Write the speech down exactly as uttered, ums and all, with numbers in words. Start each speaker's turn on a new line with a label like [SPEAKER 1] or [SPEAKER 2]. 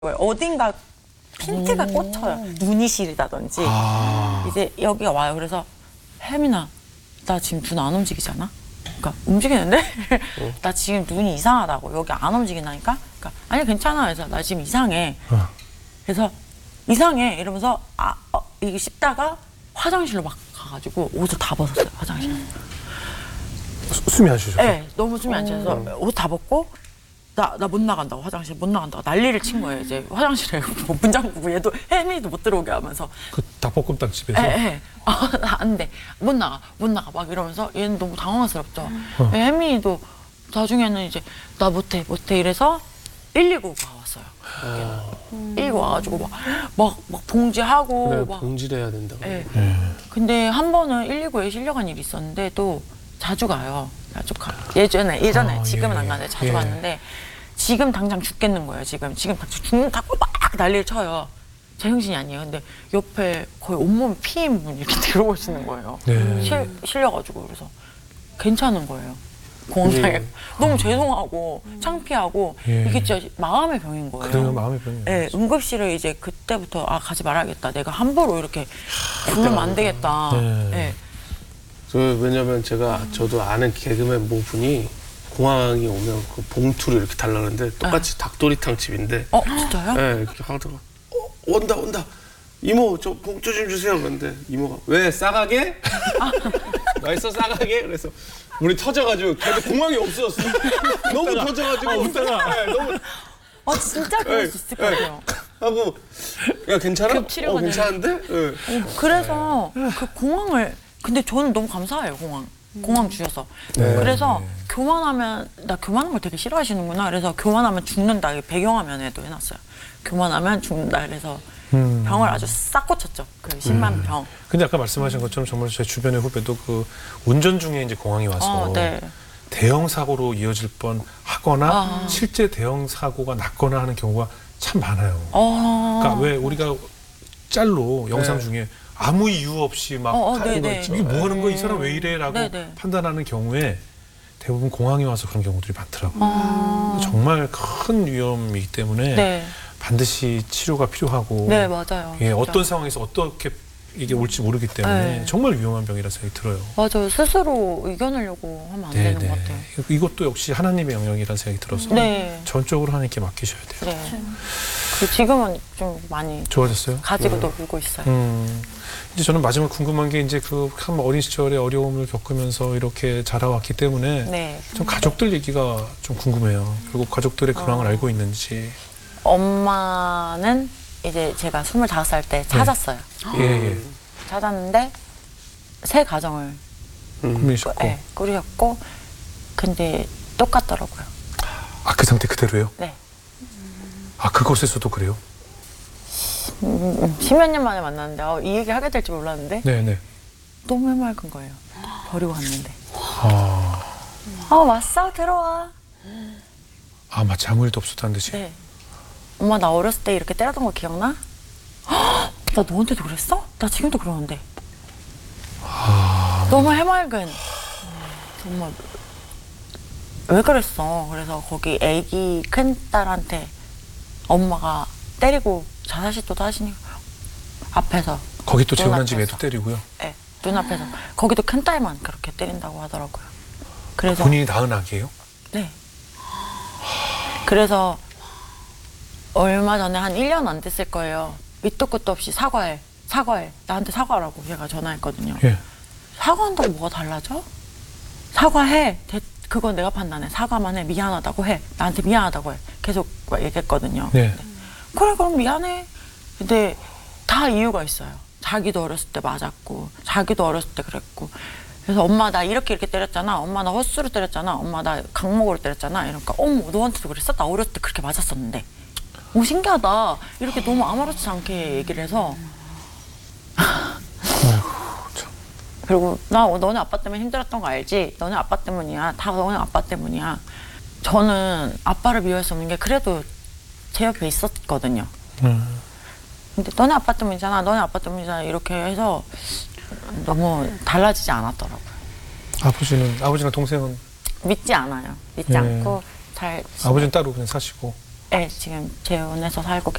[SPEAKER 1] 어딘가 핀트가 꽂혀요. 눈이 시리다든지.
[SPEAKER 2] 아.
[SPEAKER 1] 이제 여기가 와요. 그래서 혜민아, 나 지금 눈 안 움직이잖아? 그러니까 움직이는데? 어. 나 지금 눈이 이상하다고. 여기 안 움직인다니까? 그러니까 아니 괜찮아. 그래서 나 지금 이상해.
[SPEAKER 2] 어.
[SPEAKER 1] 그래서 이상해 이러면서 아 어, 이게 씹다가 화장실로 막 가가지고 옷을 다 벗었어요. 화장실에.
[SPEAKER 2] 수- 숨이 안 쉬셔서?
[SPEAKER 1] 네, 너무 숨이 안 차서 옷 다 벗고 나 나 못 나간다고 화장실 못 나간다고 난리를 친 거예요. 이제 화장실에 뭐 문 잠그고 얘도 혜민이도 못 들어오게 하면서
[SPEAKER 2] 그 닭볶음탕 집에서?
[SPEAKER 1] 예, 예. 아, 안 돼. 못 나가. 못 나가. 막 이러면서 얘는 너무 당황스럽죠.
[SPEAKER 2] 어.
[SPEAKER 1] 혜민이도 나중에는 이제 나 못해, 못해 이래서 일이구가 왔어요. 음. 일이구 와가지고 막, 막, 막 봉지하고.
[SPEAKER 3] 그래,
[SPEAKER 1] 막.
[SPEAKER 3] 봉지를 해야 된다고.
[SPEAKER 1] 예.
[SPEAKER 2] 네.
[SPEAKER 1] 근데 한 번은 일이구에 실려간 일이 있었는데 또 자주 가요. 자주 가. 예전에, 예전에.
[SPEAKER 2] 아,
[SPEAKER 1] 지금은
[SPEAKER 2] 예.
[SPEAKER 1] 안 가는데 자주
[SPEAKER 2] 예.
[SPEAKER 1] 갔는데 지금 당장 죽겠는 거예요. 지금. 지금 당장 죽는다고 막 난리를 쳐요. 제정신이 아니에요. 근데 옆에 거의 온몸 피인 분이 이렇게 들어오시는 거예요.
[SPEAKER 2] 네.
[SPEAKER 1] 실, 실려가지고. 그래서 괜찮은 거예요. 공항에.
[SPEAKER 3] 네.
[SPEAKER 1] 너무 죄송하고 창피하고
[SPEAKER 2] 예.
[SPEAKER 1] 이게 진짜 마음의 병인 거예요.
[SPEAKER 2] 그래요, 마음의 병이에요.
[SPEAKER 1] 네, 응급실을 이제 그때부터 아 가지 말아야겠다. 내가 함부로 이렇게 부르면 안 되겠다.
[SPEAKER 2] 네.
[SPEAKER 1] 네.
[SPEAKER 3] 저 왜냐면 제가 저도 아는 개그맨 모분이 공항에 오면 그 봉투를 이렇게 달라는데 똑같이 닭도리탕 집인데
[SPEAKER 1] 어 진짜요?
[SPEAKER 3] 예, 이렇게 하다가 어, 온다 온다 이모 저 봉투 좀 주세요. 그런데 이모가 왜 싸가게? 맛있어 싸가게? 그래서 우리 터져가지고 걔도 공항에 없어졌어. 너무 터져가지고
[SPEAKER 2] 웃다가.
[SPEAKER 3] 예, 너무
[SPEAKER 1] 아 진짜 그럴 수 있을 것 같아요.
[SPEAKER 3] 하고 야 괜찮아?
[SPEAKER 1] 겹치려고
[SPEAKER 3] 어, 괜찮은데? 예.
[SPEAKER 1] 그래서 그 공항을 근데 저는 너무 감사해요 공항 공항 주셔서
[SPEAKER 2] 네.
[SPEAKER 1] 그래서 교만하면 나 교만한 걸 되게 싫어하시는구나 그래서 교만하면 죽는다 이게 배경화면에도 해놨어요. 교만하면 죽는다 그래서
[SPEAKER 2] 음.
[SPEAKER 1] 병을 아주 싹 고쳤죠. 그 십만 병.
[SPEAKER 2] 근데 아까 말씀하신 것처럼 정말 제 주변의 후배도 그 운전 중에 이제 공항에 와서
[SPEAKER 1] 어, 네.
[SPEAKER 2] 대형 사고로 이어질 뻔 하거나
[SPEAKER 1] 아.
[SPEAKER 2] 실제 대형 사고가 났거나 하는 경우가 참 많아요.
[SPEAKER 1] 어.
[SPEAKER 2] 그러니까 왜 우리가 짤로 영상
[SPEAKER 3] 네.
[SPEAKER 2] 중에 아무 이유 없이 막
[SPEAKER 1] 어, 어,
[SPEAKER 2] 하는 거
[SPEAKER 1] 네네.
[SPEAKER 2] 있죠. 이게 뭐 하는 거야 이 사람 왜 이래라고
[SPEAKER 1] 네네.
[SPEAKER 2] 판단하는 경우에 대부분 공항에 와서 그런 경우들이 많더라고요.
[SPEAKER 1] 아.
[SPEAKER 2] 정말 큰 위험이기 때문에
[SPEAKER 1] 네.
[SPEAKER 2] 반드시 치료가 필요하고
[SPEAKER 1] 네 맞아요.
[SPEAKER 2] 예,
[SPEAKER 1] 진짜.
[SPEAKER 2] 어떤 상황에서 어떻게 이게 올지 모르기 때문에
[SPEAKER 1] 네.
[SPEAKER 2] 정말 위험한 병이라 생각이 들어요.
[SPEAKER 1] 맞아요. 스스로 이겨내려고 하면 안 되는 것 같아요.
[SPEAKER 2] 이것도 역시 하나님의 영역이라는 생각이 들어서
[SPEAKER 1] 네.
[SPEAKER 2] 전적으로 하나님께 맡기셔야 돼요.
[SPEAKER 1] 네. 그 지금은 좀 많이
[SPEAKER 2] 좋아졌어요?
[SPEAKER 1] 가지고 놀고 있어요.
[SPEAKER 2] 음, 이제 저는 마지막 궁금한 게 이제 그 참 어린 시절에 어려움을 겪으면서 이렇게 자라왔기 때문에
[SPEAKER 1] 네.
[SPEAKER 2] 좀 가족들 얘기가 좀 궁금해요. 그리고 가족들의 근황을
[SPEAKER 1] 어.
[SPEAKER 2] 알고 있는지.
[SPEAKER 1] 엄마는 이제 제가 스물다섯 살 때 찾았어요.
[SPEAKER 2] 예, 예.
[SPEAKER 1] 찾았는데 새 가정을
[SPEAKER 2] 꾸미셨고.
[SPEAKER 1] 네, 꾸리셨고 근데 똑같더라고요.
[SPEAKER 2] 아, 그 상태 그대로요?
[SPEAKER 1] 네.
[SPEAKER 2] 아, 그곳에서도 그래요?
[SPEAKER 1] 음, 십몇 년 만에 만났는데 어, 이 얘기 하게 될지 몰랐는데
[SPEAKER 2] 네, 네.
[SPEAKER 1] 너무 해맑은 거예요. 버리고 갔는데.
[SPEAKER 2] 아,
[SPEAKER 1] 어 왔어 들어와.
[SPEAKER 2] 아 마치 아무 일도 없었다는 듯이.
[SPEAKER 1] 네. 엄마 나 어렸을 때 이렇게 때렸던 거 기억나? 헉, 나 너한테도 그랬어? 나 지금도 그러는데.
[SPEAKER 2] 아,
[SPEAKER 1] 너무 해맑은. 정말 왜 그랬어? 그래서 거기 애기 큰 딸한테 엄마가 때리고 자살시도도 하시니까 앞에서.
[SPEAKER 2] 거기 또 재혼한 집
[SPEAKER 1] 눈앞에서.
[SPEAKER 2] 애도 때리고요.
[SPEAKER 1] 네, 눈앞에서. 거기도 큰 딸만 그렇게 때린다고 하더라고요. 그래서
[SPEAKER 2] 본인이 낳은 아기예요?
[SPEAKER 1] 네. 그래서 얼마 전에 한 일 년 안 됐을 거예요. 밑도 끝도 없이 사과해. 사과해. 나한테 사과하라고 제가 전화했거든요.
[SPEAKER 2] 예.
[SPEAKER 1] 사과한다고 뭐가 달라져? 사과해. 대- 그건 내가 판단해. 사과만 해. 미안하다고 해. 나한테 미안하다고 해. 계속 얘기했거든요.
[SPEAKER 2] 네.
[SPEAKER 1] 그래 그럼 미안해. 근데 다 이유가 있어요. 자기도 어렸을 때 맞았고 자기도 어렸을 때 그랬고 그래서 엄마 나 이렇게 이렇게 때렸잖아. 엄마 나 헛수로 때렸잖아. 엄마 나 강목으로 때렸잖아. 이러니까 어머 너한테도 그랬어? 나 어렸을 때 그렇게 맞았었는데. 오 신기하다. 이렇게 너무 아무렇지 않게 얘기를 해서 그리고 나 너네 아빠 때문에 힘들었던 거 알지? 너네 아빠 때문이야. 다 너네 아빠 때문이야. 저는 아빠를 미워할 수 없는 게 그래도 제 옆에 있었거든요.
[SPEAKER 2] 음.
[SPEAKER 1] 근데 너네 아빠 때문이잖아. 너네 아빠 때문이잖아. 이렇게 해서 너무 달라지지 않았더라고요.
[SPEAKER 2] 아버지는 아버지랑 동생은
[SPEAKER 1] 믿지 않아요. 믿지
[SPEAKER 2] 네.
[SPEAKER 1] 않고 잘
[SPEAKER 2] 아버지는 따로 그냥 사시고.
[SPEAKER 1] 지금 재혼해서 살고